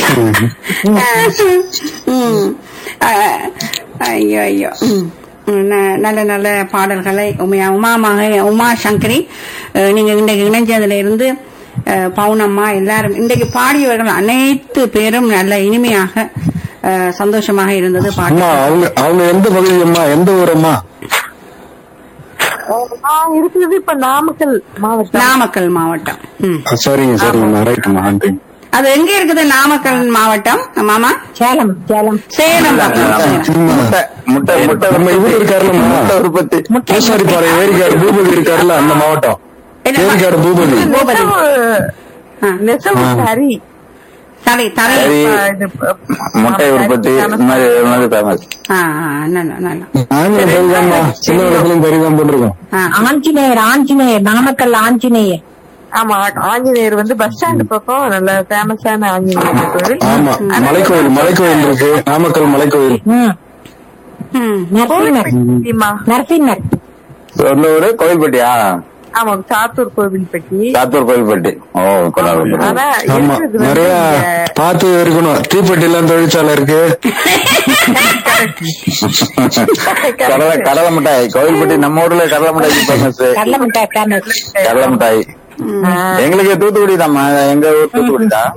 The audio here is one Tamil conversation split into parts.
ஐயோ ஐயோ. நல்ல நல்ல பாடல்களை உமா சங்கரி நீங்க இன்றைக்கு இணைஞ்சதுல இருந்து பவுனம்மா எல்லாரும் இன்றைக்கு பாடியவர்கள் அனைத்து பேரும் நல்ல இனிமையாக சந்தோஷமாக இருந்தது. பாட்டு அவங்க எந்த பகுதியம்மா, எந்த ஊரம்மா? இருக்கிறது இப்ப நாமக்கல் மாவட்டம். நாமக்கல் மாவட்டம். சரிங்க சரிங்கம்மா, ரைட்டுமா. அது எங்க இருக்குது? நாமக்கல் மாவட்டம் மாமா. சேலம். சேலம் சேலம். முட்டை நம்ம இவரு இருக்காருல, முட்டை உற்பத்தி பூசாரிப்பாளையம் ஏரிக்காடு பூபதி இருக்காருல்ல, அந்த மாவட்டம். ஏரிக்காடு பூபதி. நெசவுக்காரி முட்டை உற்பத்தி சின்ன இடத்துலயும் பெரியதான் போட்டிருக்கோம். ஆஞ்சநேயர் நாமக்கல் ஆஞ்சநேயர். ஆமா, ஆஞ்சநேயர் பஸ் ஸ்டாண்ட் பக்கம் நல்ல ஃபேமஸான ஆஞ்சநேயர் கோயில். ஆமா, மலைக்கோயில் இருக்கு, நாமக்கல் மலைக்கோயில். நரசிம்மர் சொந்த ஊரு கோயில்பட்டியா? ஆமா, சாத்தூர் கோவில்பட்டி. ஓ, நிறைய பார்த்து இருக்கணும். தீப்பெட்டி எல்லாம் தொழிற்சாலை இருக்கு. கடலை மிட்டாய் கோவில்பட்டி, நம்ம ஊர்ல கடலை மிட்டாய் ஃபேமஸ். கடலை மிட்டாய் எங்களுக்கு தூத்துக்குடி தான்மா, எங்க ஊர் தூத்துக்குடி தான்.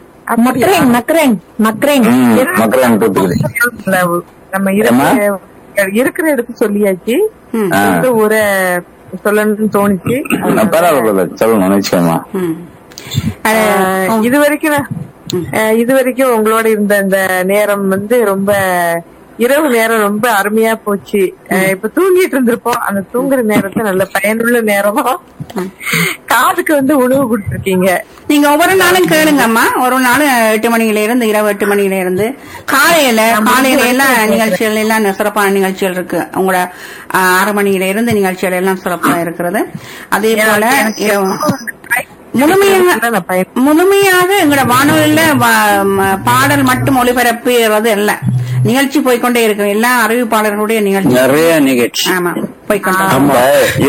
மக்கரேன் தூத்துக்குடி. நம்ம இருக்கிற இடத்து சொல்லியாச்சு, ஊரை சொல்லணும்னு தோணுச்சு. பரவாயில்ல, சொல்லணும் நிச்சயமா. இது வரைக்கும் உங்களோட இருந்த இந்த நேரம் ரொம்ப இரவு நேரம் ரொம்ப அருமையா போச்சு. இப்ப தூங்கிட்டு இருந்திருப்போம், அந்த தூங்குற நேரத்தை நல்ல பயனுள்ள நேரமா காதுக்கு உணவு கொடுத்துருக்கீங்க. நீங்க ஒவ்வொரு நாளும் கேளுங்கம்மா. ஒரு நாள் 8 மணியில இருந்து இரவு 8 மணியில இருந்து காலையில எல்லாம் நிகழ்ச்சிகள் எல்லாம் சிறப்பான நிகழ்ச்சிகள் இருக்கு. உங்களோட 6 மணியில இருந்து நிகழ்ச்சிகள் எல்லாம் சிறப்பா இருக்கிறது. அதே போல முழுமையாக எங்களோட வானொலியில பாடல் மட்டும் ஒளிபரப்புறது அல்ல, நிகழ்ச்சி போய்கொண்டே இருக்கு. எல்லா அறிவிப்பாளர்களுடைய நிகழ்ச்சி, நிறைய நிகழ்ச்சி. ஆமா, போய்கொண்டே.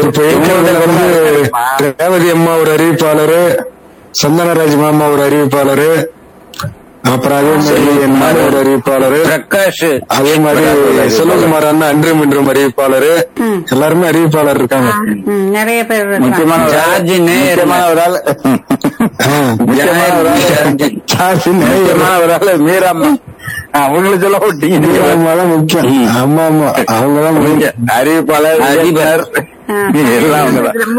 ரேவதி அம்மா ஒரு அறிவிப்பாளரு, சந்தனராஜ் மாமா ஒரு அறிவிப்பாளரு, அப்புறம் அதே மாதிரி என் ஒரு அறிவிப்பாளரு பிரகாஷ், அதே மாதிரி செல்வகுமார் அண்ணா அன்றும் இன்றும் அறிவிப்பாளரு, எல்லாருமே அறிவிப்பாளர் இருக்காங்க. நிறைய பேர். முக்கியமான ஒரு ஆள் மீராம்மா, அவங்களுக்கு சொல்ல முக்கியம். ஆமா ஆமா, அவங்கதான் முக்கியம். அறிவிப்பாளர், அதிபர் எல்லாம்.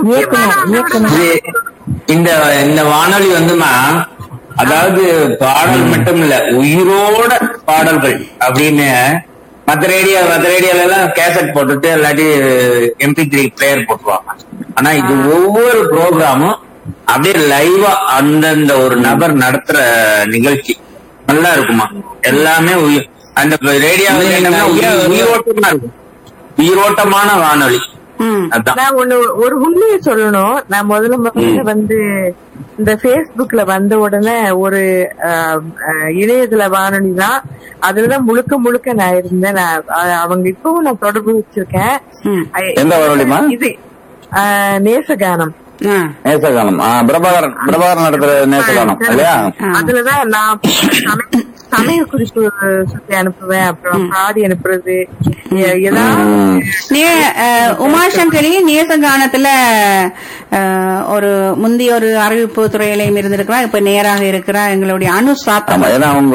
இந்த வானொலி அதாவது பாடல் மட்டும் இல்ல, உயிரோட பாடல்கள் அப்படின்னு. மத்த ரேடியோல எல்லாம் கேசட் போட்டுட்டு இல்லாட்டி MP3 பிளேயர் போட்டுருவாங்க. ஆனா இது ஒவ்வொரு ப்ரோக்ராமும் அப்படியே லைவா அந்தந்த ஒரு நபர் நடத்துற நிகழ்ச்சி நல்லா இருக்குமா. எல்லாமே அந்த ரேடியோல உயிரோட்டமா இருக்கும், உயிரோட்டமான வானொலி. நான் ஒரு உண்மையை சொல்லணும். நான் முதல்ல இந்த பேஸ்புக்ல வந்த உடனே ஒரு இணையதள வானொலி தான், அதுலதான் முழுக்க நான் இருந்தேன். அவங்க இப்பவும் நான் தொடர்பு வச்சிருக்கேன். எந்த வானொலிமா? இது நேசகானம். பிரபாகரன் நடத்துற நேசகானம் இல்லையா? அதுலதான் நான் சமய குறிப்பு சுத்தி அனுப்புவேன், அப்புறம் பாடி அனுப்புறது. உமாசங்கரி நேசகானத்துல ஒரு முந்தைய ஒரு அறிவிப்பு துறையிலையும் இருந்திருக்கிறா, இப்ப நேராக இருக்கிறா எங்களுடைய அனுசாத்தம்.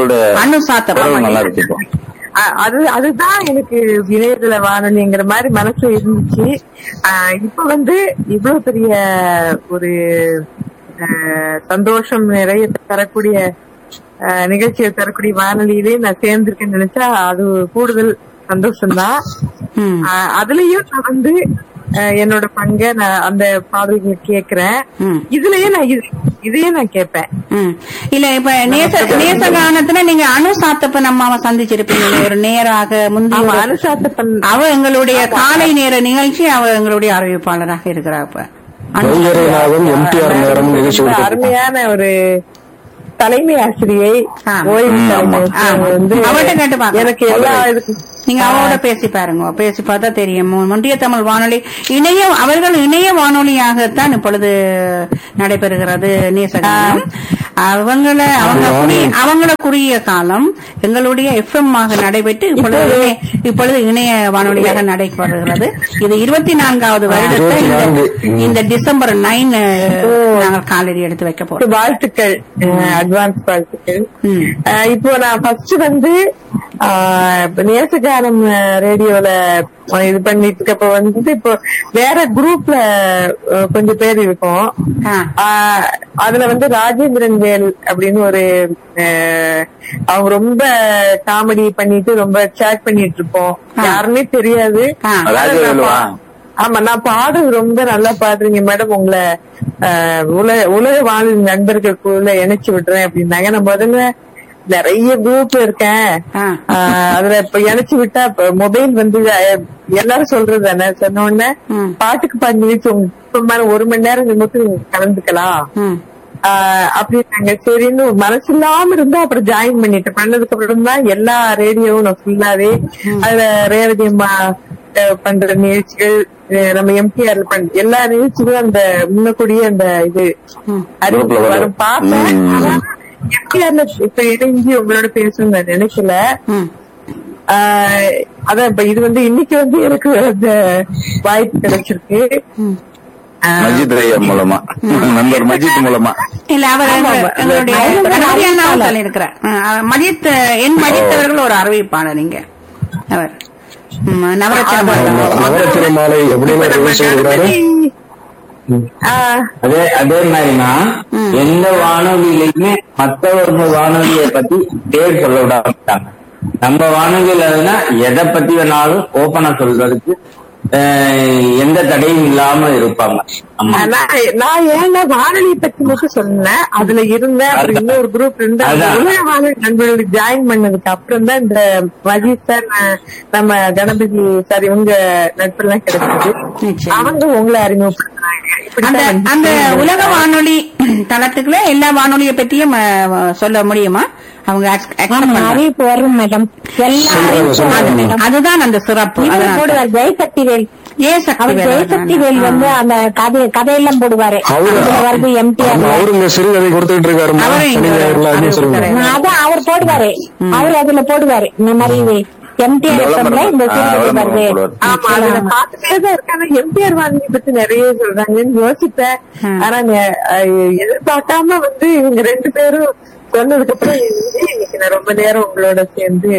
அதுதான் எனக்கு இணையதள வானொலிங்கிற மாதிரி மனசுல இருந்துச்சு. இப்ப இவ்வளவு பெரிய ஒரு சந்தோஷம் நிறைய தரக்கூடிய நிகழ்ச்சியை தரக்கூடிய வானொலியிலே நான் சேர்ந்திருக்கேன்னு நினைச்சா அது கூடுதல் சந்தோஷம்தான். அதுலயும் நான் என்னோட பங்க நான் அந்த பாடல்கள் கேக்குறேன். இதையே நான் கேட்பேன். இல்ல இப்ப நேசகானத்துல நீங்க அனுசாத்தப்பன் அம்மாவை சந்திச்சிருப்பீங்க ஒரு நேராக. முந்தைய அனுசாத்தப்பன் அவ எங்களுடைய காலை நேர நிகழ்ச்சி, அவ எங்களுடைய அறிவிப்பாளராக இருக்கிறா. இப்ப அருமையான ஒரு தலைமை ஆசிரியை, ஓய்வு எனக்கு எல்லா நீங்க அவரோட பேசி பாருங்க, பேசி பார்த்தா தெரியும். ஒன்றிய தமிழ் வானொலி அவர்கள் இணைய வானொலியாகத்தான் இப்பொழுது நடைபெறுகிறது நேசகானம். அவங்கள குறுகிய காலம் எங்களுடைய எஃப்எம் ஆக நடைபெற்று இப்பொழுது இணைய வானொலியாக நடைபெறுகிறது. இது 24வது வருடத்தை இந்த டிசம்பர் 9 நாங்கள் காலடி எடுத்து வைக்க போறோம். வாழ்த்துக்கள், அட்வான்ஸ் வாழ்த்துக்கள். இப்போ நான் ஃபர்ஸ்ட் வந்து நேசகாரம் ரேடியோல இது பண்ணிட்டு இருக்கப்ப வந்து இப்போ வேற குரூப்ல கொஞ்சம் பேர் இருக்கோம். அதுல வந்து ராஜேந்திரன் வேல் அப்படின்னு ஒரு அவங்க ரொம்ப காமெடி பண்ணிட்டு ரொம்ப சேட் பண்ணிட்டு இருப்போம். யாருமே தெரியாது. ஆமா, நான் பாடுறது ரொம்ப நல்லா பாடுறீங்க மேடம், உங்களை உலக வாழும் நண்பர்களுக்குள்ள இணைச்சு விடுறேன் அப்படின்னாங்க. நான் முதல்ல நிறைய குரூப்ல இருக்கேன், அதுல இப்ப இணைச்சு விட்டா மொபைல் வந்து எல்லாரும் சொல்றது தானே, சொன்ன உடனே பாட்டுக்கு 5 நிமிஷம் 1 மணி நேரம் மட்டும் கலந்துக்கலாம் அப்படின்னாங்க. சரின்னு மனசு இல்லாம இருந்தா அப்புறம் ஜாயின் பண்ணிட்டேன். பண்ணதுக்கு அப்புறம் தான் எல்லா ரேடியோவும் நான் ஃபுல்லாவே அதுல ரேவதி அம்மா பண்ற நிகழ்ச்சிகள், நம்ம எம்டிஆர் பண்ற எல்லா நிகழ்ச்சிகளும் அந்த முன்னக்கூடிய அந்த இது அறிவிப்பு வரும் பார்த்தேன். எம்டிஆர்ல இப்ப இணைஞ்சு உங்களோட பேசணும்னு நான் நினைக்கல. அதான் இப்ப இது வந்து இன்னைக்கு வந்து எனக்கு அந்த வாய்ப்பு கிடைச்சிருக்கு. மஜித் ஐயா மூலமா, நண்பர் மஜித் மூலமா. இல்ல, அவர் இருக்கிறார். மஜித் அவர்கள் ஒரு அறிவிப்பாளர். நீங்க அவர் நவரத்தின மாலை அதே மாதிரினா எந்த வானொலியிலுமே மற்றவங்க வானொலியை பத்தி பேர் சொல்ல விட மாட்டாங்க. நம்ம வானொலியில எதை பத்தி வேணாலும் ஓபனா சொல்றதுக்கு எந்த தடையும் இல்லாம இருப்பாங்க. நான் ஏன்னா வானொலி பத்தி மட்டும் சொன்னேன், அதுல இருந்தேன். அப்புறம் இன்னொரு குரூப் இருந்து நண்பர்களுக்கு ஜாயின் பண்ணதுக்கு அப்புறம் தான் இந்த மஜித் சார், நம்ம கணபதி சார், இவங்க நட்பெல்லாம் கிடைச்சது. அவங்க உங்களை அறிமுகப்படுத்துறாங்க. அந்த உலக வானொலி தளத்துக்குள்ள எல்லா வானொலியை பத்தியும் சொல்ல முடியுமா? அவங்க அறிவிப்பு வரும் மேடம். அதுதான் அந்த சிறப்பு. ஜெயசக்தி வேல், ஜெயசக்தி வேல் வந்து அந்த கதையெல்லாம் போடுவாரு. அவருங்க சிறுகதை கொடுத்துட்டு இருக்காரு. அதான் அவர் போடுவாரு, அவர் அதுல போடுவாரு. இந்த மாதிரி எம்டிஆர் வானொலி பத்தி நிறைய சொல்றாங்கன்னு யோசிப்பேன். ஆனா எதிர்பார்க்காம வந்து இவங்க 2 பேரும் சொன்னதுக்கு அப்புறம் இன்னைக்கு நான் ரொம்ப நேரம் உங்களோட சேர்ந்து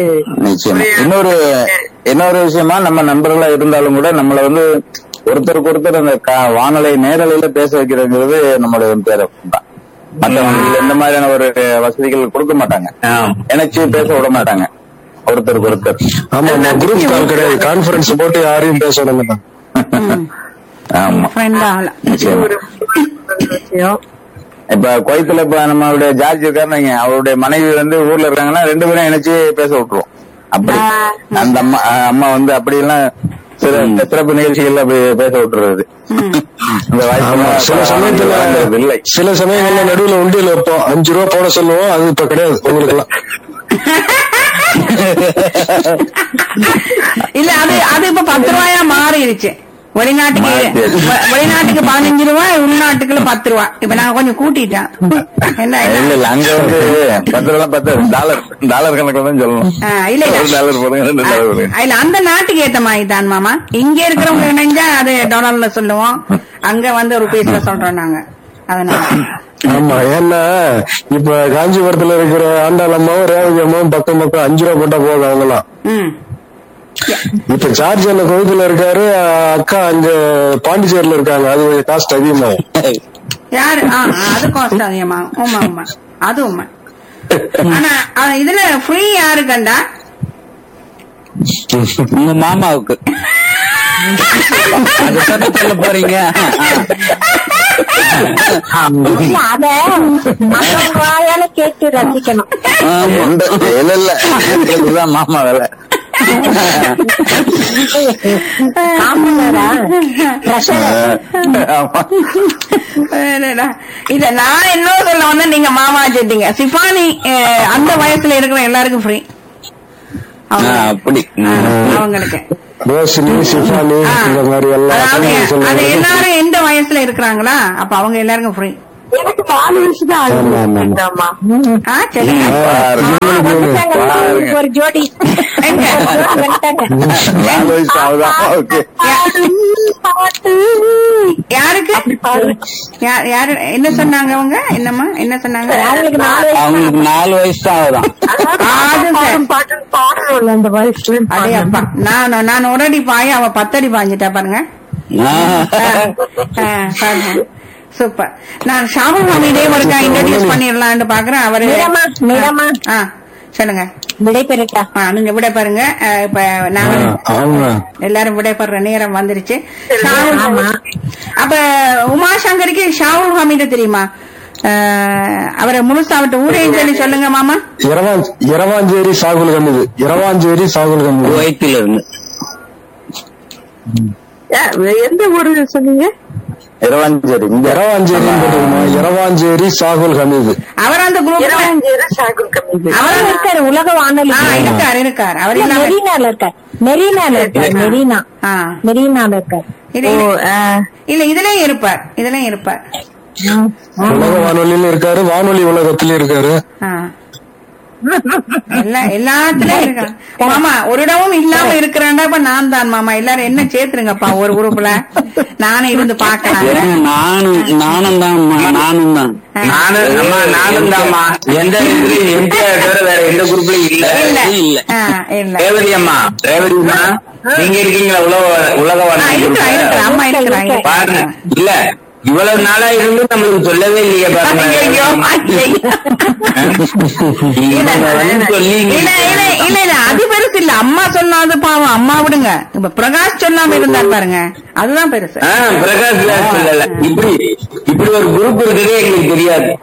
இன்னொரு விஷயமா, நம்ம நண்பர்களா இருந்தாலும் கூட நம்மள வந்து ஒருத்தருக்கு ஒருத்தர் அந்த வானொலி நேரலையில பேச வைக்கிறதுங்கிறது நம்மளுடைய பேரம் தான். மற்றவங்க இந்த மாதிரியான ஒரு வசதிகள் கொடுக்க மாட்டாங்க, எனக்கு பேச விட மாட்டாங்க ஒருத்தருக்கு ஒருத்தர். ஆமா, குரூப் கால் கிடையாது, கான்பரன்ஸ் போட்டு யாரையும் பேச விட மாட்டாங்க. ஆமா, விஷயம். இப்ப குவைத்துல இப்ப நம்மளுடைய ஜார்ஜ் இருக்காருன்னு, அவருடைய மனைவி வந்து ஊர்ல இருக்காங்கன்னா 2 பேரும் இணைச்சு பேச விட்டுருவோம். அப்படி அந்த அம்மா வந்து அப்படி எல்லாம் சிறப்பு நிகழ்ச்சிகள்ல அப்படி பேச விட்டுறது. சில சமயங்கள்ல நடுவுல உண்டியல் வைப்போம், 5 ரூபா போட சொல்லுவோம். அது இப்ப கிடையாது உங்களுக்கு எல்லாம். இல்ல, அது இப்ப 10 ரூபாயா மாறிடுச்சு. வெளிநாட்டுக்கு 15 ரூபாய், உள்நாட்டுக்குள்ள 10 ரூபாய். இப்ப நான் கொஞ்சம் கூட்டிட்டேன். இல்ல அங்க வந்து 10 ரூபாய் டாலர் கணக்குல தான் சொல்லணும். இல்ல, அந்த நாட்டுக்கு ஏத்த மாதிரி தான் மாமா. இங்க இருக்கிறவங்க நினைஞ்சா அது டாலர்ல சொல்லுவோம், அங்க வந்து ருபீஸ்ல சொல்றோம் நாங்க. அதனால ஆமா, ஏன்னா இப்ப காஞ்சிபுரத்துல இருக்கிற ஆண்டாள் அம்மாவும் ரேவதி அம்மாவும் பக்கம் 5 ரூபா போட்டா போதும் அவங்கலாம். இப்ப ஜார்ஜ் அண்ணன் கோவில இருக்காரு, அக்கா அங்க பாண்டிச்சேரியில இருக்காங்க. அது கொஞ்சம் காஸ்ட் அதிகமா. யாரு? அது காஸ்ட் அதிகமா. உமா உமா, அது உண்மை. ஆனா இதுல ஃப்ரீ யாரு கண்டா? உங்க மாமாவுக்கு. அது சொல்ல போறீங்க. அத வாயால கேட்டு ரசிக்கணும். இல்ல மாமா வேலை. இத நான் என்ன சொல்ல வந்தா நீங்க மாமா வச்சுட்டீங்க. சிஃபானி அந்த வயசுல இருக்கிற எல்லாருக்கும் ஃப்ரீ. அப்படி அவங்களுக்கு எல்லாரும் எந்த வயசுல இருக்கிறாங்களா, அப்ப அவங்க எல்லாருக்கும் ஃப்ரீ. எனக்கு 4 வயசு தான் ஆமா, ஆமா. ஆகுதுமா. சொல்லுங்க. பாருங்க. ஒரு ஜோடி நாலு வயசு ஆகுதா? ஓகே. யாருக்கு யாரு என்ன சொன்னாங்க அவங்க? என்னம்மா என்ன சொன்னாங்க? அவங்களுக்கு 4 வயசு அவங்களுக்கு 4 வயசு தான் ஆகுதான். பாட்டு பாடணும்ல அந்த வயசுல. அடே அப்பா, நான் ஒரு அடி பாய அவ 10 அடி பாஞ்சிட்டா பாருங்க. பாருங்க, சூப்பர். நான் ஷாபுல் ஹமீதே ஒருக்கா இன்ட்ரோடியூஸ் பண்ணிடலான்னு பாக்குறேன். அவரு மீராமா சொல்லுங்க. விடை பெறட்டா? நீங்க விடை பாருங்க. இப்ப நாங்க எல்லாரும் விடைபெற நேரம் வந்துருச்சு. அப்ப உமாசங்கருக்கு ஷாவுல் ஹமீத தெரியுமா? அவரை முழுசா விட்டு ஊரையும் சொல்லி சொல்லுங்க மாமா. இரவாஞ்சேரி சாகுல் ஹமீது. இரவாஞ்சேரி சாகுல் ஹமீது குவைத்தில இருந்து. எந்த ஊரு சொன்னீங்க? இரவாஞ்சேரி. இரவாஞ்சேரி சாகுல் ஹமீது. அவர் அந்த குரூப் அவர் இருக்காரு உலக வானொலி. இருக்காரு. அவர் மெரினால இருக்கார். மெரினால இருக்கார். இல்ல இதுலயும் இருப்பார். உலக வானொலியில இருக்காரு, வானொலி உலகத்திலயும் இருக்காரு. எல்லாத்துலயும் இருக்காரு மாமா. ஒரு இடமும் இல்லாம இருக்கிறாண்டா இப்ப நான் தான் மாமா. எல்லாரும் என்ன சேர்த்துருங்கப்பா ஒரு குரூப்ல. நானே இருந்து பாக்கலாம். நானும் தான் எந்த எம்ஜிஆர் வேற எந்த குரூப்லயும் இல்ல. ரேவதி அம்மா நீங்க இருக்கீங்களா? உலக அம்மா இருக்கிறாங்க பாருங்க. இல்ல இவ்வளவு நாளா இருந்து நம்மளுக்கு சொல்லவே இல்லையே பாருங்க. இல்ல அது பெருசு இல்ல. அம்மா சொன்னாது பாவம். அம்மா விடுங்க. இப்ப பிரகாஷ் சொல்லாம இருந்தார் பாருங்க, அதுதான் பெருசு. பிரகாஷ் சொல்லல. இப்படி ஒரு குரூப் இருக்கிறதே எங்களுக்கு தெரியாது.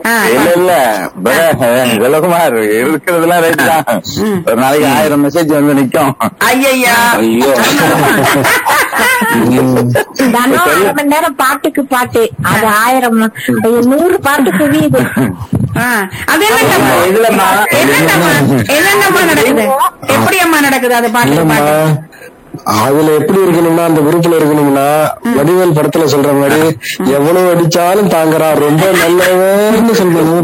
இல்ல ஜெயக்குமார் இருக்கிறதுலாம் ரைட் தான். ஒரு நாளைக்கு 1000 மெசேஜ் வந்து நிக்கும். ஐயா ஐயோ தினம் 1/2 மணி நேரம் பாட்டுக்கு பாட்டு. அது 100 பாட்டுக்கு வீடு. அது என்னம்மா நடக்குது? எப்படி அம்மா நடக்குது அது பாட்டு? அதுல எப்படி இருக்கணும்னா, அந்த குரூப்ல இருக்கணும்னா வடிவேல் படத்துல சொல்ற மாதிரி எவ்வளவு அடிச்சாலும் தாங்குறா, ரொம்ப நல்லவன்னு சொல்லணும்.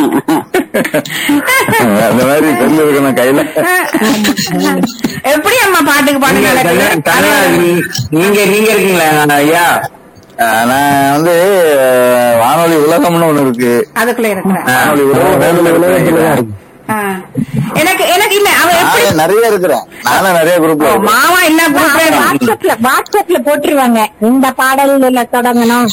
அந்த மாதிரி சொல்லி இருக்கணும் கையில. எப்படி அம்மா பாட்டுக்கு பாட்டு நடக்குது? நீங்க இருக்கீங்களா ஐயா? நான் வந்து வானொலி உலகம்னு ஒண்ணு இருக்கு. அதுக்குள்ள இருக்கிறேன். வானொலி உலகத்துலதான் இருக்கு. எனக்கு இல்ல அவன் எப்படி நிறைய இருக்கிறேன். நானும் நிறைய குரூப்ல மாமா எல்லா வாட்ஸ்அப்ல போட்டுருவாங்க. இந்த பாடல்ல தொடங்கணும்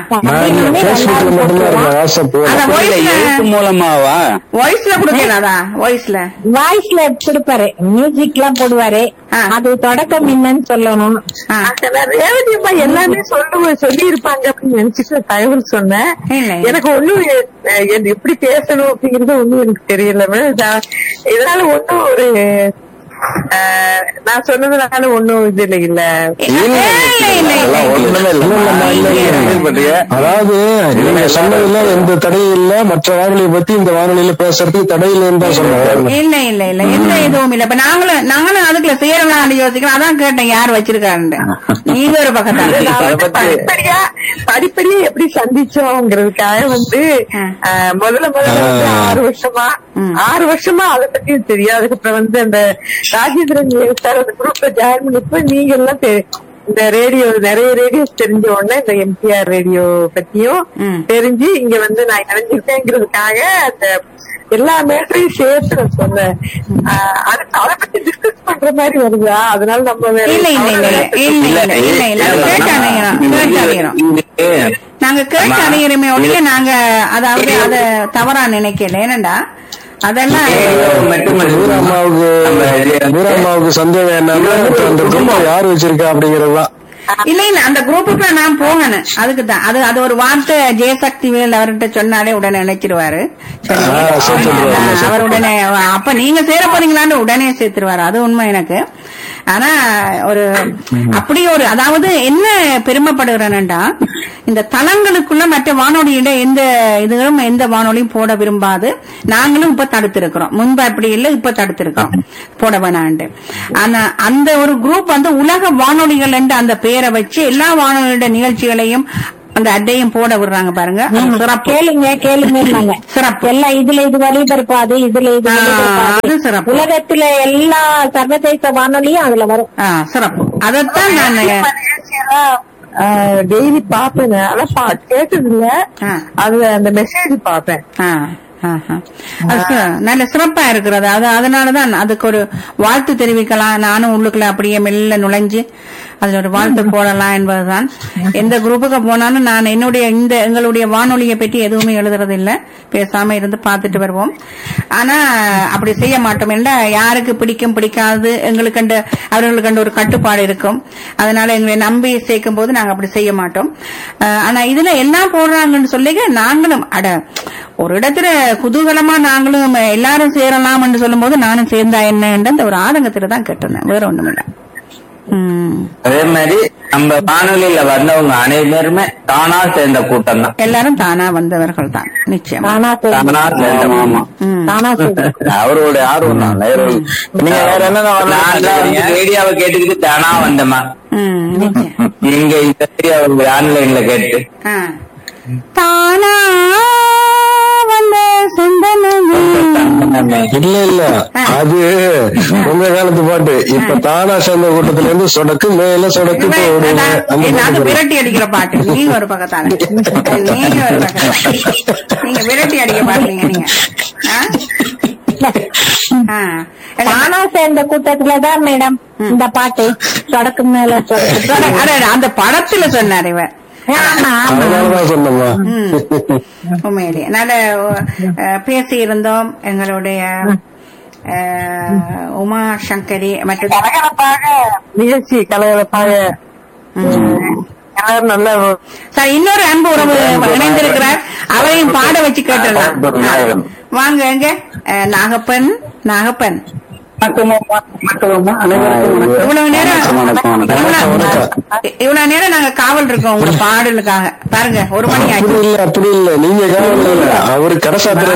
மூலமாவா? வாய்ஸ்ல கொடுக்கலாதா? வாய்ஸ்ல கொடுப்பாரு. மியூசிக் எல்லாம் போடுவாரு. அது தொடக்கம் என்னன்னு சொல்லணும். ரேவதியம்மா எல்லாமே சொல்லி இருப்பாங்க அப்படின்னு நினைச்சிட்டு தகவல் சொன்னேன். எனக்கு ஒண்ணும் எப்படி பேசணும் அப்படிங்கறது ஒண்ணும் எனக்கு தெரியல. இதனால ஒன்னும் ஒரு நான் சொன்னதுனால ஒன்னும் இது இல்ல. அதாவது நீங்க சொன்னதுல எந்த தடையும் இல்ல. மற்ற வானொலியை பத்தி இந்த வானொலியில பேசுறதுக்கு தடை இல்லைன்னு தான் சொன்னாங்க. இல்ல எந்த இதுவும் இல்ல. இப்ப நாங்களும் அதுக்குள்ள சேரலாம் யோசிக்கிறோம். அதான் கேட்டேன் யார் வச்சிருக்காருன்னு. நீங்க ஒரு பக்கத்தால படிப்படியா எப்படி சந்திச்சோங்கிறதுக்காக வந்து முதல்ல 6 வருஷமா அதை பத்தியும் தெரியும். அதுக்கப்புறம் வந்து அந்த ராஜேந்திரன் சார் அந்த குரூப்ல ஜாயின் பண்ணிப்ப நீங்க எல்லாம் இந்த ரேடியோ நிறைய ரேடியோஸ் தெரிஞ்ச உடனே இந்த எம்ஜிஆர் ரேடியோ பத்தியும் தெரிஞ்சு இங்க வந்து நான் இணைஞ்சிருக்கேங்கிறதுக்காக அந்த எல்லா மேட்டரையும் சேர்த்து நான் சொன்னேன். அதை பத்தி டிஸ்கஸ் பண்ற மாதிரி வருதா? அதனால நம்ம நாங்க கேட்டு அடையிறமே ஒழிய நாங்க அதாவது அத தவறா நினைக்கல. ஏனண்டா அதெல்லாம் அம்மாவுக்கு சந்தேகம் என்னன்னா யாரு வச்சிருக்கா அப்படிங்கறதுதான். இல்ல அந்த குரூப்புக்கு நான் போகணும். அதுக்குதான் அது ஒரு வார்த்தை ஜெயசக்தி வேல் அவர்கிட்ட சொன்னாலே உடனே நினைச்சிருவாரு. அவர் உடனே அப்ப நீங்க சேர போறீங்களான்னு உடனே சேர்த்துருவாரு. அது உண்மை எனக்கு. ஆனா ஒரு அப்படி ஒரு அதாவது என்ன பெருமைப்படுகிறேன்டா, இந்த தளங்களுக்குள்ள மற்ற வானொலியிட எந்த இதுவும் எந்த வானொலியும் போட விரும்பாது. நாங்களும் இப்ப தடுத்திருக்கிறோம். முன்பு அப்படி இல்லை, இப்ப தடுத்திருக்கிறோம் போட வேணான்ட்டு. ஆனா அந்த ஒரு குரூப் வந்து உலக வானொலிகள் என்று அந்த பேரை வச்சு எல்லா வானொலியோட நிகழ்ச்சிகளையும் அந்த அட்டையும் போட விடுறாங்க பாருங்க. அது சிறப்பு. கேளுங்க சிறப்பு. எல்லாம் இதுல இது ஒளிபரப்பாது, இதுல இது ஒளிபரப்பாது. அது சிறப்பு. உலகத்துல எல்லா சர்வதேச வானொலியும் அதுல வரும். சிறப்பு. அதைத்தான் நான் டெய்லி பாப்பேன். ஆனா கேட்டது இல்ல. அது அந்த மெசேஜ் பாப்பேன். நல்ல சிறப்பா இருக்கிறது. அதனாலதான் அதுக்கு ஒரு வாழ்த்து தெரிவிக்கலாம். நானும் உள்ளுக்குள்ள அப்படியே மெல்ல நுழைஞ்சு அதுல ஒரு வாழ்த்து போடலாம் என்பதுதான். எந்த குரூப்புக்கு போனாலும் நான் எங்களுடைய வானொலியை பற்றி எதுவுமே எழுதுறது இல்ல. பேசாம இருந்து பார்த்துட்டு வருவோம். ஆனா அப்படி செய்ய மாட்டோம். என்றா யாருக்கு பிடிக்கும் பிடிக்காது அவர்களுக்கு ஒரு கட்டுப்பாடு இருக்கும். அதனால எங்களை நம்பி சேர்க்கும் போது நாங்க அப்படி செய்ய மாட்டோம். ஆனா இதுல எல்லாம் போடுறாங்கன்னு சொல்லி நாங்களும் ஒரு இடத்துல குதூகலமா நாங்களும் எல்லாரும் சேரலாம் என்று சொல்லும் போது நானும் சேர்ந்தா என்ன அந்த ஒரு ஆதங்கத்துல தான் கேட்டிருந்தேன். வேற ஒண்ணும் இல்ல. அதே மாதிரி நம்ம வானொலியில வந்தவங்க அனைவருமே தானா சேர்ந்த கூட்டம் தான். எல்லாரும் தானா வந்தவர்கள் தான். நிச்சயம் அவருடைய ஆர்வம் தான். நீங்க வேற என்ன ரேடியோவை கேட்டுக்கிட்டு தானா வந்தமா நீங்க இந்த ஆன்லைன்ல கேட்டு தானா வந்த இல்ல அது உங்க காலத்து பாட்டு. இப்ப தானா சேர்ந்த கூட்டத்துல இருந்து சொடக்கு மேல சொடக்கு விரட்டி அடிக்கிற பாட்டு. நீங்க ஒரு பக்கத்தான நீங்க விரட்டி அடிக்க பாக்குறீங்க. நீங்க தானா சேர்ந்த கூட்டத்துலதான் மேடம் இந்த பாட்டு சொடக்கு மேல அந்த படத்துல சொன்னார் இவர். உண்மையிலேயே நல்ல பேசி இருந்தோம். எங்களுடைய உமா சங்கரி மற்றும் நிகழ்ச்சி கலகலப்பாக நல்ல இன்னொரு அன்பு உறவு இணைந்திருக்கிறார். அவரையும் பாட வச்சு கேட்டுடலாம். வாங்க எங்க நாகப்பன். இவ்வளவு நேரம் நாங்க காவல் இருக்கோம் உங்க பாடலுக்காக. பாருங்க 1 மணி ஆச்சு. அப்படி இல்ல நீங்க காவல் இல்ல. அவரு கடைசாத்திர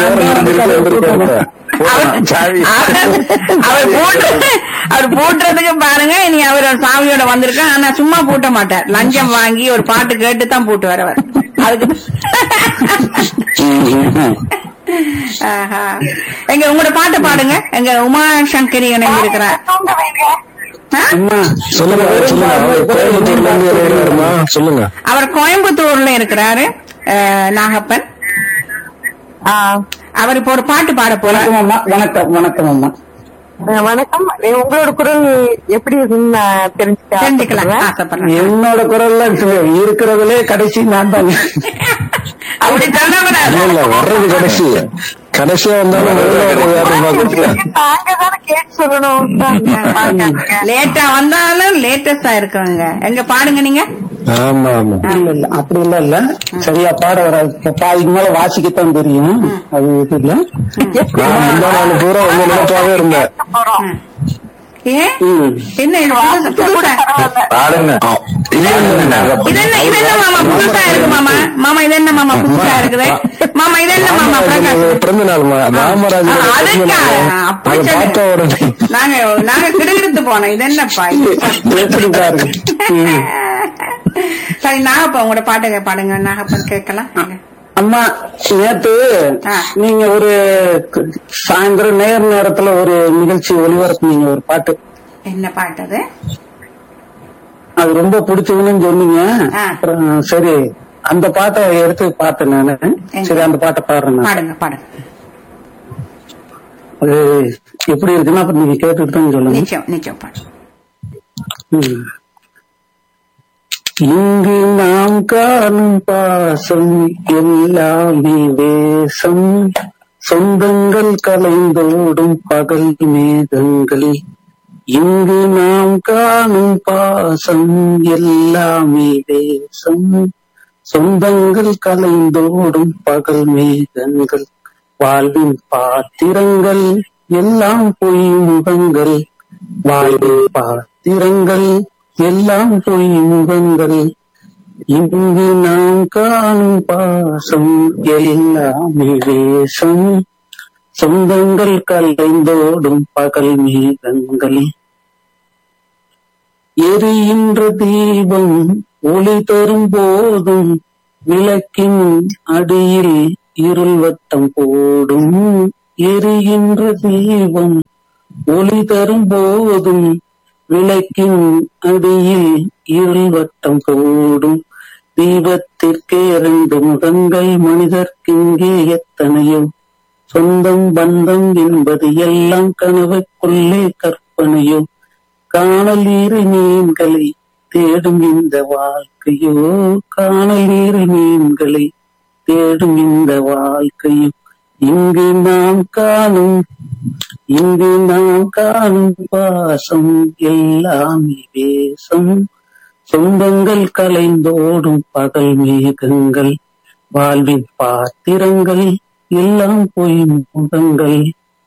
அவர் பூட்டுறதுக்கு பாருங்க. இனி அவர் சாவியோட வந்திருக்கான். ஆனா சும்மா பூட்ட மாட்டார். லஞ்சம் வாங்கி ஒரு பாட்டு கேட்டுதான் பூட்டு வரவர். அதுக்கு எங்க உங்களோட பாட்டு பாடுங்க. எங்க உமா சங்கரி இணைந்து இருக்கிறார். சொல்லுங்க. அவர் கோயம்புத்தூர்ல இருக்கிறாரு. நாகப்பன் அவர் இப்ப ஒரு பாட்டு பாட போறாரு. வணக்கம் அம்மா. வணக்கம். உங்களோட குரல் எப்படி இருக்குன்னு தெரிஞ்சுக்கலாம். என்னோட குரல்ல இருக்கிறதுலே கடைசி நான் தான். அப்படி வர்றது கடைசியா வந்தாலும் லேட்டா வந்தாலும் லேட்டஸ்டா இருக்குங்க. எங்க பாடுங்க நீங்க. ஆமா ஆமா. இல்ல அப்படி இல்ல சரியா பாட வராது. பாதிக்கு மேல வாசிக்கத்தான் தெரியும். அது இது இல்ல. நாள் பூரா உங்க நினைப்பாவே இருந்தேன். என்ன புதுசா இருக்கு மாமா. மாமா இது என்ன மாமா புதுசா இருக்குது. மாமா இது என்ன மாமா பிறந்த நாள் நாங்க கிடுகிடுத்து போனோம். இது என்னப்பா சரி நாகப்பா உங்களோட பாட்டுங்க பாடுங்க. நாகப்பன் கேட்கலாம். அம்மா நேத்து நீங்க ஒரு சாயந்தரம் நேரத்துல ஒரு நிகழ்ச்சி ஒளிபரப்புனீங்க ஒரு பாட்டு. என்ன பாட்டு அது? அது ரொம்ப பிடிச்சதுன்னு சொன்னீங்க. சரி அந்த பாட்டை எடுத்து பார்த்தேன் நானு. சரி அந்த பாட்டை பாடுறேன். பாடுங்க. அது எப்படி இருக்குன்னா அப்ப நீங்க கேட்டுட்டு தான் சொல்லுங்க. நிச்சயம் பாடு. இங்கு நாம் காணும் பாசம் எல்லாமே வேஷம், சொந்தங்கள் கலைந்தோடும் பகல் மேகங்கள். இங்கு நாம் காணும் பாசம் எல்லாமே வேஷம், சொந்தங்கள் கலைந்தோடும் பகல் மேகங்கள். வாழ்வின் பாத்திரங்கள் எல்லாம் பொய் முகங்கள், வாழ்வின் பாத்திரங்கள் எல்லாம் பொய் முகங்கள். இங்கு நாம் காணும் பாசம் எல்லாமே வேஷம், சொந்தங்கள் கலைந்தோடும் பகல் மேகங்கள். எரிகின்ற தீபம் ஒளி தரும் போதும் விளக்கின் அடியில் இருள் வட்டம் போடும் எரிகின்ற தீபம் ஒளி தரும் போதும் விளக்கின் அடியில் இருள் வட்டம் போடும் தீபத்திற்கே 2 முகங்கள் மனிதர்க்கிங்கே எத்தனையோ சொந்தம் பந்தம் என்பது எல்லாம் கனவுக்குள்ளே கற்பனையோ காணல் நீர் மீன்களை தேடும் இந்த வாழ்க்கையோ காணல் நீர் மீன்களை தேடும் இந்த வாழ்க்கையோ இங்கு நாம் காணும் பாசம் எல்லாமே வேஷம் சொந்தங்கள் கலைந்தோடும் பகல் மேகங்கள் வாழ்வின் பாத்திரங்கள் எல்லாம் பொய் முகங்கள்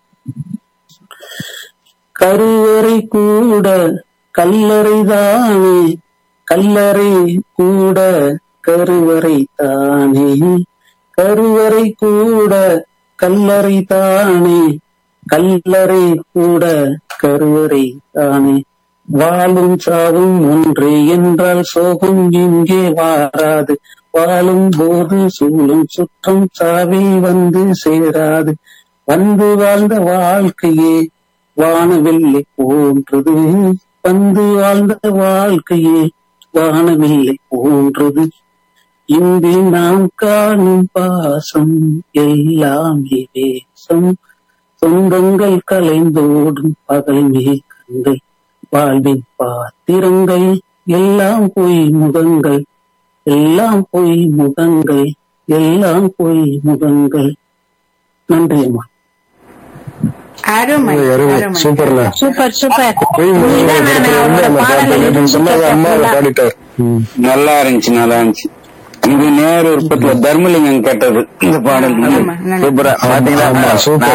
கருவறை கூட கல்லறைதானே கல்லறை கூட கருவறை தானே கருவறை கூட கல்லறை தானே கல்லறை கூட கருவறை தானே வாழும் சாவும் ஒன்றே என்றால் சோகம் இங்கே வாராது வாழும் போது சூழும் சுற்றம் சாவில் வந்து சேராது வந்து வாழ்ந்த வாழ்க்கையே வானவில்லை போன்றது வந்து வாழ்ந்த வாழ்க்கையே வானவில்லை போன்றது இங்கு நாம் காணும் பாசம் எல்லாமே வேஷம் சொந்தங்கள் கலைந்தோடும் பகல் மேகங்கள் வாழ்வின் பாத்திரங்கள் எல்லாம் பொய் முகங்கள் எல்லாம் பொய் முகங்கள் எல்லாம் பொய் முகங்கள். நன்றி அம்மா. அருமை அருமை. சூப்பர்ல. Super super. பாடிட்டார். நல்லா இருந்துச்சு நல்லா இருந்துச்சு. இது நேரு உற்பத்தில தர்மலிங்கம் கேட்டது இந்த பாடல் சூப்பரா பாத்தீங்களா?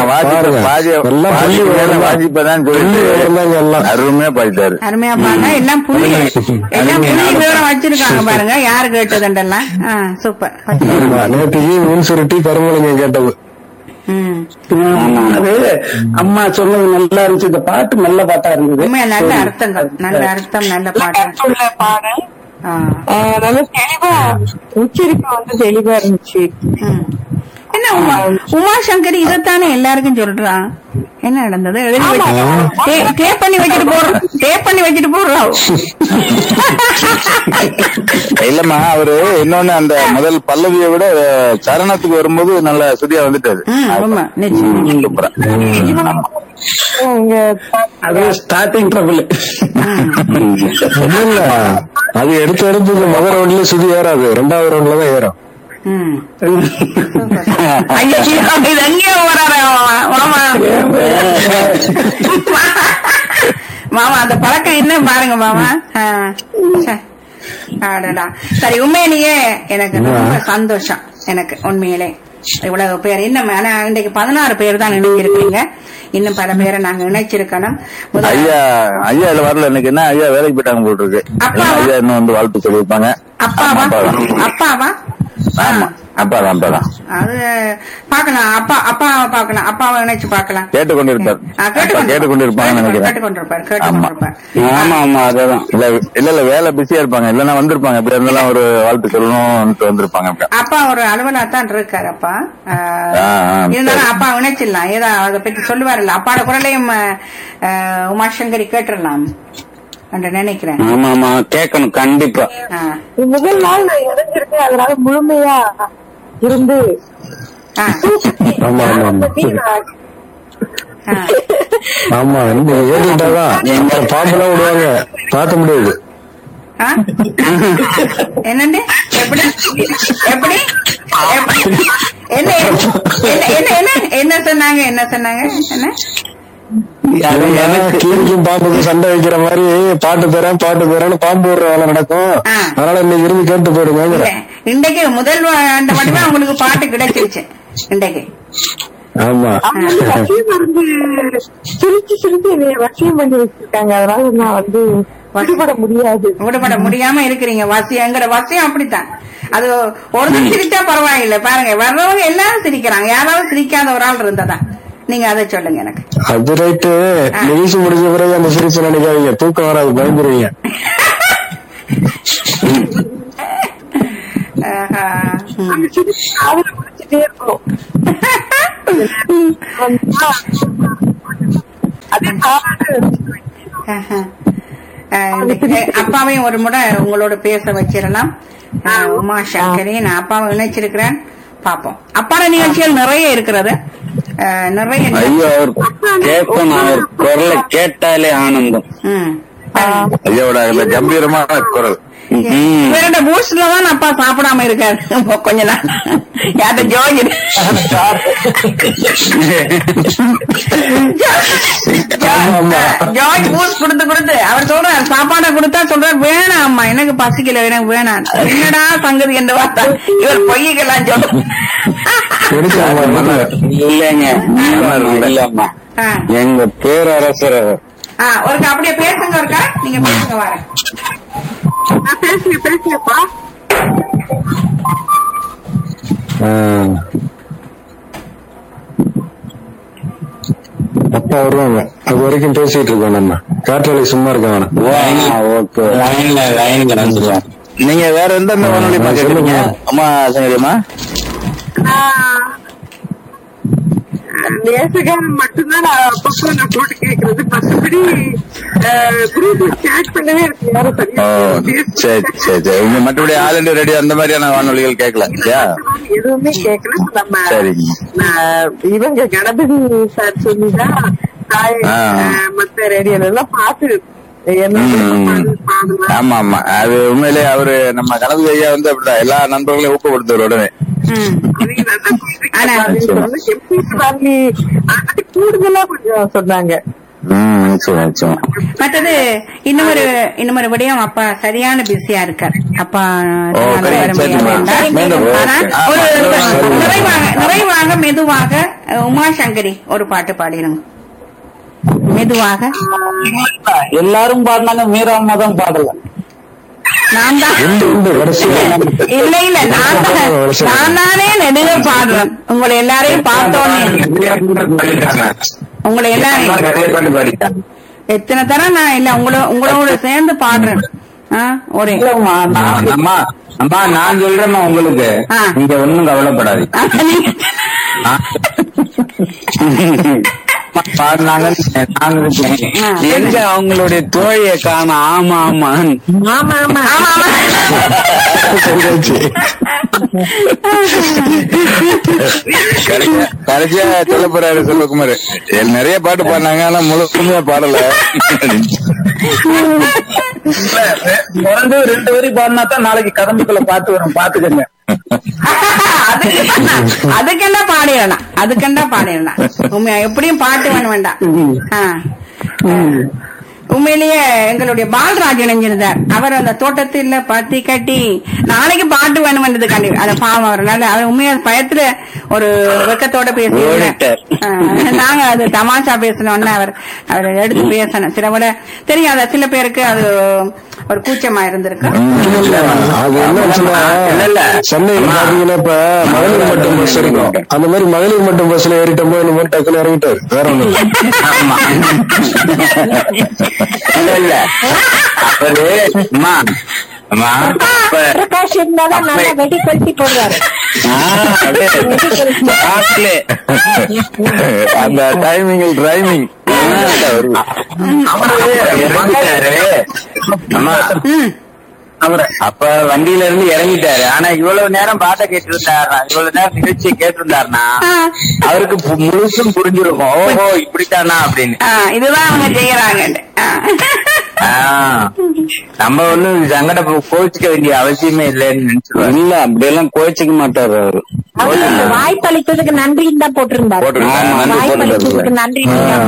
வாஜிப்பதான் அருமையா பாடிட்டாரு. அருமையா பாருங்க. எல்லாம் புள்ளி விவரம் வச்சிருக்காங்க பாருங்க யாரு கேட்டதுண்டெல்லாம். சூப்பர். நேற்று மீன் சுருட்டி தர்மலிங்கம் கேட்டது. அது அம்மா சொன்னது நல்லா இருந்துச்சு. இந்த பாட்டு நல்ல பாட்டா இருந்தது. நல்ல அர்த்தங்கள் நல்ல அர்த்தம் நல்ல பாட்டு. நல்ல தெளிவா உச்சரிப்பு வந்து தெளிவா இருந்துச்சு. என்ன உமாசங்கரி இதைத்தானே எல்லாருக்கும் சொல்றான். என்ன நடந்தது? டேப் பண்ணி வச்சுட்டு போடுறோம். இல்லம்மா அவரு இன்னொன்னு அந்த முதல் பல்லவியை விட சரணத்துக்கு வரும்போது நல்ல சுதியா வந்துட்டாரு. அது ஸ்டார்டிங் ட்ரபிள். அது எடுத்து முதல் ரவுண்ட்ல சுதி ஏறாது, 2வது ரவுண்ட்ல தான் ஏறும். மாமா அந்த பழக்கம் என்ன பாருங்க மாமா. சரி உண்மையிலேயே எனக்கு ரொம்ப சந்தோஷம். எனக்கு உண்மையிலே இவ்வளவு பேர் இன்னும் இன்றைக்கு 16 பேர் தான் இணைஞ்சிருக்கீங்க. இன்னும் பல பேரை நாங்க இணைச்சிருக்கணும். ஐயா ஐயா இல்ல வரல எனக்கு என்ன ஐயா வேலைக்கு போயிட்டாங்க போல் இருக்கு. ஐயா இன்னும் வந்து வாழ்த்து சொல்லியிருப்பாங்க. அப்பாவா? ஆமா அப்பாதான் அது பாக்கலாம். அப்பாவை பாக்கலாம். அப்பாவை இணைச்சு பாக்கலாம். கேட்டுக்கொண்டிருப்பாங்க நினைக்கிறேன். ஆமா ஆமா அதேதான். இல்ல வேலை பிஸியா இருப்பாங்க. இல்லன்னா வந்திருப்பாங்க. இப்படி இருந்தாலும் ஒரு வாழ்த்து சொல்லணும் வந்திருப்பாங்க. அப்பா ஒரு அலுவலாத்தான் இருக்காரு. அப்பா இருந்தாலும் அப்பா இணைச்சிடலாம். ஏதோ அதை பத்தி சொல்லுவாருல்ல. அப்பாட குரலையும் உமாசங்கரி கேட்டுடலாம் என்று நினைக்கிறேன். ஆமா ஆமா கேட்கணும் கண்டிப்பா. முதல் நாள் நான் இணைஞ்சிருக்கேன். அதனால முழுமையா இருந்து ஆமா ஏறிட்டாதான் பாம்பெல்லாம் விடுவாங்க, பார்க்க முடியாது. என்னண்டு எப்படி எப்படி என்ன சொன்னாங்க என்ன கீழிக்கும் பாம்புக்கு சண்டை வைக்கிற மாதிரி பாட்டு தரேன்னு பாம்பு விடுற வேலை நடக்கும். அதனால இன்னைக்கு இருந்து கேட்டு போயிடுங்க. இன்றைக்கு முதல் ஆண்டு மட்டுமே உங்களுக்கு பாட்டு கிடைச்சிருச்சு இன்றைக்கு. ஆமா சிரிச்சு வசியம் பண்ணி வச்சிருக்காங்க. அதனால நான் வந்து விடுபட முடியாம இருக்கிறீங்க. எங்கட வசியம் அப்படித்தான். அது ஒரு சிரிச்சா பரவாயில்ல. பாருங்க வர்றவங்க எல்லாரும் சிரிக்கிறாங்க. யாராவது சிரிக்காத ஒரு ஆள் இருந்ததா? நீங்க அதை சொல்லுங்க எனக்கு. அது ரைட்டு. நிகழ்ச்சி முடிஞ்ச பிறகு அந்த சிரிப்பு நினைக்காதீங்க, தூக்கம் வராது, பயந்துருவீங்க. காதுல முடிச்சுட்டே இருக்கும். அதே அப்பாவையும் ஒரு முறை உங்களோட பேச வச்சிடலாம். உமா சங்கரி, நான் அப்பாவை இணைச்சிருக்கிறேன். பாப்போம். அப்பாட நிகழ்ச்சிகள் நிறைய இருக்கிறது. நிறைய ஐயோ, அவர் கேட்கணும். அவர் குரலை கேட்டாலே ஆனந்தம். ஐயோட கம்பீரமான குரல். இவரோட பூஸ்ட்ல தான் அப்பா சாப்பிடாம இருக்காரு கொஞ்ச நாள். யார்ட்ட ஜோஜ் ஜார்ஜ் பூஸ்ட் கொடுத்து அவர் சொல்றாரு, சாப்பாடை கொடுத்தா சொல்றாரு வேணாம் அம்மா எனக்கு பசிக்கல, எனக்கு வேணாம். என்னடா சங்கதி என்று பார்த்தா இவர் பொய்யெல்லாம் சொல்ற. இல்லைங்க, இல்லம்மா, எங்க பேரரசர். ஒருக்கா அப்படியே பேசுங்க, ஒருக்கா நீங்க பேசுங்க. வரேன், பேசுங்கப்பா. அப்பா வருவாங்க, அது வரைக்கும் பேசிட்டு இருக்கோம். நம்ம காற்றாலை சும்மா இருக்க வேணாம். நீங்க வேற எந்த வானொலி சொல்லுங்க அம்மா சங்கரியம்மா? நேசகாரன் மட்டும்தான் நான் அப்பப்போ நான் போட்டு கேட்கறது. மற்றபடி சேட் பண்ணவே இருக்கு யாரும் சரியா. சரி சரி சரி. உங்க மற்றபடி ஆல் இண்டியா ரேடியோ அந்த மாதிரியான வானொலிகள் கேட்கலாம் இல்லையா? எதுவுமே கேட்கல. நம்ம இவங்க கணபதி சார் சொல்லிதான் மத்த ரேடியோல எல்லாம் பாத்து. ஆமா ஆமா, அது உண்மையிலே அவரு நம்ம கணபதி ஐயா வந்து அப்படிதான் எல்லா நண்பர்களையும் ஊக்கப்படுத்துவார் உடனே. கூடுதலா கொஞ்சம் சொன்னாங்க. மற்றது இன்னொரு விடயம், அப்பா சரியான பிஸியா இருக்கார். அப்பா நிறைவாக மெதுவாக உமா சங்கரி ஒரு பாட்டு பாடிடுங்க. மெதுவாக எல்லாரும் பாடினாங்க, மீராம்மா தான் பாடல. நான் தான் இல்ல நான் தானே நெடுக பாடுறேன். உங்களை எல்லாரையும் பார்த்தோன்னே, உங்களை எல்லாரையும் எத்தனை தரம் நான் இல்ல உங்களோட சேர்ந்து பாடுறேன். ஒரே அம்மா அம்மா நான் சொல்றேம்மா உங்களுக்கு, நீங்க ஒண்ணும் கவலைப்படாது. எங்க அவங்களுடைய தோழியை காண? ஆமா ஆமா கடைசியா சொல்ல போறாரு செல்வகுமார். நிறைய பாட்டு பாடினாங்க, ஆனா முழுமையா பாடல. ரெண்டு வரி பாடினா தான் நாளைக்கு கதம்புக்குள்ள பாட்டு வரும், பாத்துக்கங்க. அதுக்கெண்டா பாடிடலாம். உண்மையா எப்படியும் பாட்டு வேண்டாம். உண்மையிலேயே எங்களுடைய பால்ராஜ் இணைஞ்சிருந்தார். அவர் அந்த தோட்டத்தில் பத்தி கட்டி நாளைக்கு பாட்டு வேணும்ன்றது கண்டி அந்த பாவம் அவர்னால அவர் உண்மையா பயத்துல ஒரு வெக்கத்தோட பேசினார். நாங்க அது தமாஷா பேசணும்னு அவர் எடுத்து பேசணும். சில விட தெரியாத சில பேருக்கு அது ஒரு கூச்சமா இருந்திருக்கு. அது என்ன சென்னையில் பாத்தீங்கன்னா இப்ப மகளிர் மட்டும் பஸ் இருக்கும். அந்த மாதிரி மகளிர் மட்டும் பஸ்ல ஏறிட்டோம் போது டக்குன்னு இறங்கிட்டாரு. வேற ஒண்ணு இல்ல அவரு பிரகாஷ் இருந்தாலும் நல்லா வெடி கொளுத்தி போடுவாரு. அந்த டைமிங் அப்ப வண்டியில இருந்து இறங்கிட்டாரு. ஆனா இவ்வளவு நேரம் பாட்ட கேட்டு இருந்தாருனா, இவ்வளவு நேரம் நிகழ்ச்சியை கேட்டு இருந்தாருன்னா அவருக்கு முழுசும் புரிஞ்சிருக்கும். ஓஹோ இப்படித்தானா அப்படின்னு. இதுதான் அவங்க செய்யறாங்க. நம்ம ஒண்ணு சங்கட கோச்சிக்க வேண்டிய அவசியமே இல்லைன்னு நினைச்சிருவோம். இல்ல அப்படியெல்லாம் கோச்சிக்க மாட்டாரு அவரு. வாய்ப்பளித்ததுக்கு நன்றின்னு தான் போட்டிருந்தாரு. வாய்ப்பளித்ததுக்கு நன்றி.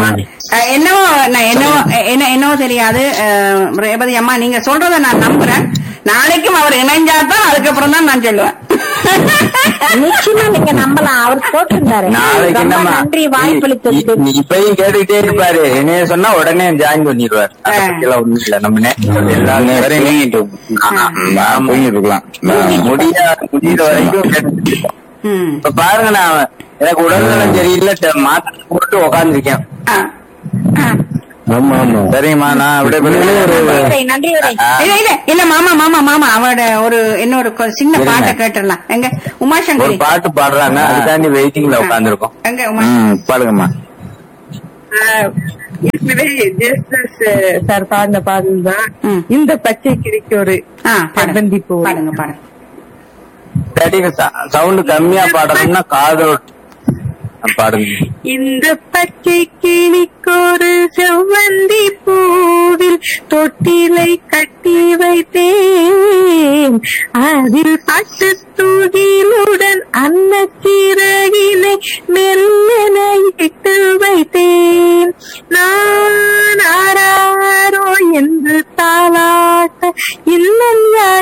என்னவோ தெரியாது ரேவதி அம்மா, நீங்க சொல்றத நான் நம்புறேன். நாளைக்கும் அவர் இணைஞ்சாதான் அதுக்கப்புறம் தான் நான் சொல்லுவேன். நிச்சயமா நீங்க நம்பலாம். அவர் போட்டிருந்தாரு நன்றி வாய்ப்பளித்ததுக்கு. இப்பயும் கேட்டுக்கிட்டே இருப்பாரு. என்னைய சொன்னா உடனே ஜாயின் பண்ணிடுவாரு. ஒண்ணும் இல்ல, நம்ம எல்லா நேரம் போயிட்டு இருக்கலாம். முடிகிற வரைக்கும் கேட்டு. இப்ப பாருங்க, நான் எனக்கு உடல்நலம் சரியில்லை, மாத்திரை போட்டு உக்காந்துருக்கேன். ஆமா ஆமா. சரிங்கம்மா, நான் அப்படியே நன்றி உரை. இல்ல மாமா அவரோட ஒரு இன்னொரு சின்ன பாட்டை கேட்டுடலாம். எங்க ஒரு உமாசங்கரி பாட்டு பாடுறாங்க, அதுக்காண்டி வெயிட்டிங்ல உட்காந்துருக்கோம். எங்க உமா பாடுங்கம்மா. சார் பாடின பாடல் தான் இந்த பச்சை கிளிக்கு ஒரு செவ்வந்தி பூ. பாடுங்க. சரிங்க, சவுண்ட் கம்மியா பாடணும்னா காதல் பாடுங்க. இந்த பச்சை கிளிக்கொரு செவ்வந்தி பூவில் தொட்டிலை கட்டி வைத்தேன், அதில் பட்டு தூகிலுடன் அன்னச்சிறகினை